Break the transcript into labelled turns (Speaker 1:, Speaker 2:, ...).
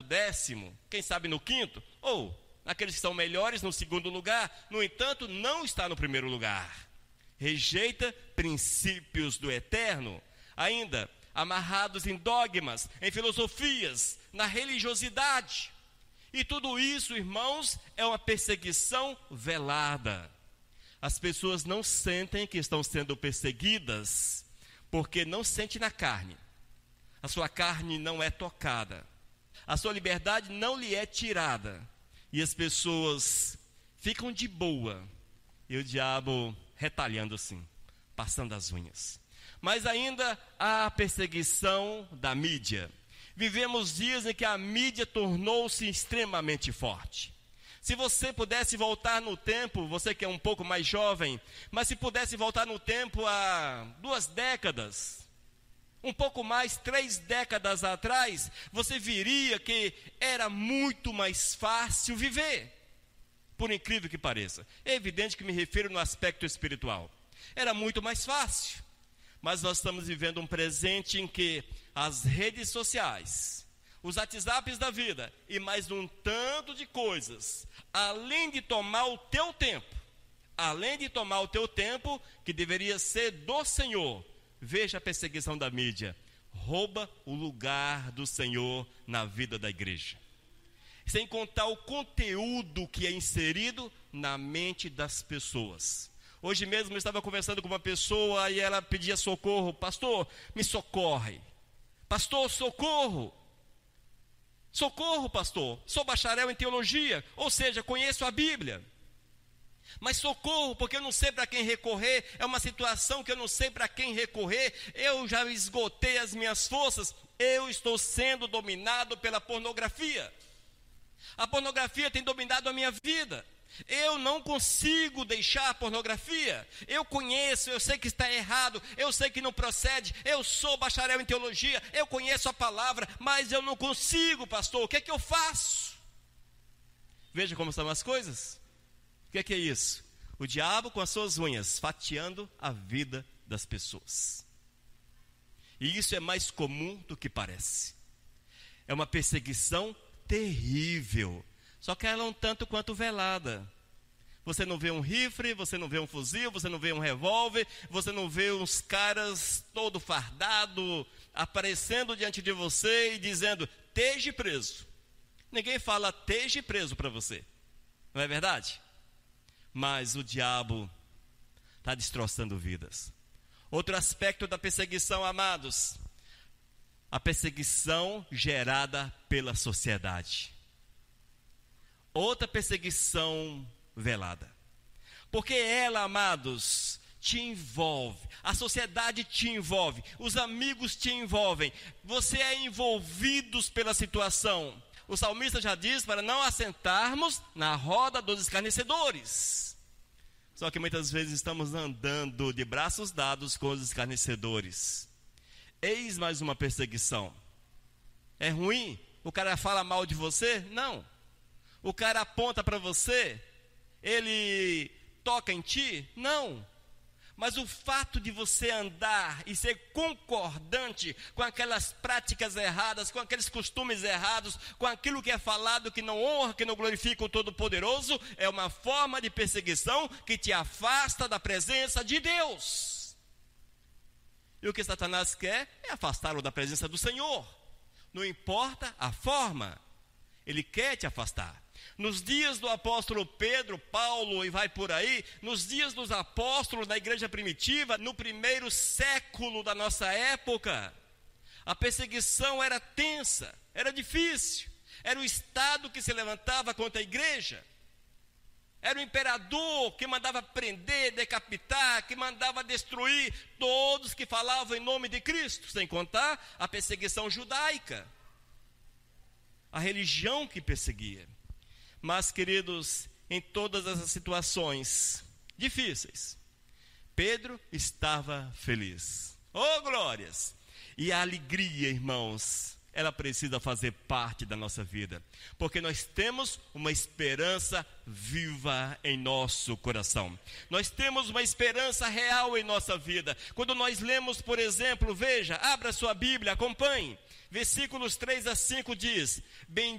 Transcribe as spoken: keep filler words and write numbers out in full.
Speaker 1: décimo, quem sabe no quinto, ou naqueles que são melhores no segundo lugar, no entanto, não está no primeiro lugar. Rejeita princípios do eterno, ainda amarrados em dogmas, em filosofias, na religiosidade. E tudo isso, irmãos, é uma perseguição velada. As pessoas não sentem que estão sendo perseguidas, porque não sentem na carne. A sua carne não é tocada. A sua liberdade não lhe é tirada. E as pessoas ficam de boa. E o diabo retalhando assim, passando as unhas. Mas ainda há a perseguição da mídia. Vivemos dias em que a mídia tornou-se extremamente forte. Se você pudesse voltar no tempo, você que é um pouco mais jovem, mas se pudesse voltar no tempo há duas décadas, um pouco mais, três décadas atrás, você viria que era muito mais fácil viver. Por incrível que pareça. É evidente que me refiro no aspecto espiritual. Era muito mais fácil. Mas nós estamos vivendo um presente em que as redes sociais, os WhatsApps da vida e mais um tanto de coisas, além de tomar o teu tempo, além de tomar o teu tempo, que deveria ser do Senhor, veja a perseguição da mídia, rouba o lugar do Senhor na vida da igreja. Sem contar o conteúdo que é inserido na mente das pessoas. Hoje mesmo eu estava conversando com uma pessoa e ela pedia socorro. Pastor, me socorre. Pastor, socorro. Socorro, pastor. Sou bacharel em teologia, ou seja, conheço a Bíblia. Mas socorro, porque eu não sei para quem recorrer. É uma situação que eu não sei para quem recorrer. Eu já esgotei as minhas forças. Eu estou sendo dominado pela pornografia. A pornografia tem dominado a minha vida. Eu não consigo deixar a pornografia. Eu conheço, eu sei que está errado, eu sei que não procede, eu sou bacharel em teologia, eu conheço a palavra, mas eu não consigo, pastor. O que é que eu faço? Veja como são as coisas. O que é que é isso? O diabo com as suas unhas, fatiando a vida das pessoas. E isso é mais comum do que parece. É uma perseguição terrível. Só que ela é um tanto quanto velada. Você não vê um rifle, você não vê um fuzil, você não vê um revólver, você não vê uns caras todo fardado aparecendo diante de você e dizendo, esteja preso. Ninguém fala, esteja preso para você. Não é verdade? Mas o diabo está destroçando vidas. Outro aspecto da perseguição, amados, a perseguição gerada pela sociedade. Outra perseguição velada. Porque ela, amados, te envolve. A sociedade te envolve. Os amigos te envolvem. Você é envolvido pela situação. O salmista já diz para não assentarmos na roda dos escarnecedores. Só que muitas vezes estamos andando de braços dados com os escarnecedores. Eis mais uma perseguição. É ruim? O cara fala mal de você? Não. O cara aponta para você? Ele toca em ti? Não. Mas o fato de você andar e ser concordante com aquelas práticas erradas, com aqueles costumes errados, com aquilo que é falado que não honra, que não glorifica o Todo-Poderoso, é uma forma de perseguição que te afasta da presença de Deus. E o que Satanás quer é afastá-lo da presença do Senhor. Não importa a forma, ele quer te afastar. Nos dias do apóstolo Pedro, Paulo e vai por aí, nos dias dos apóstolos da igreja primitiva, no primeiro século da nossa época, a perseguição era tensa, era difícil, era o Estado que se levantava contra a igreja, era o imperador que mandava prender, decapitar, que mandava destruir todos que falavam em nome de Cristo, sem contar a perseguição judaica, a religião que perseguia. Mas, queridos, em todas essas situações difíceis, Pedro estava feliz. Oh, glórias! E a alegria, irmãos, ela precisa fazer parte da nossa vida, porque nós temos uma esperança viva em nosso coração. Nós temos uma esperança real em nossa vida. Quando nós lemos, por exemplo, veja, abra sua Bíblia, acompanhe. Versículos três a cinco diz,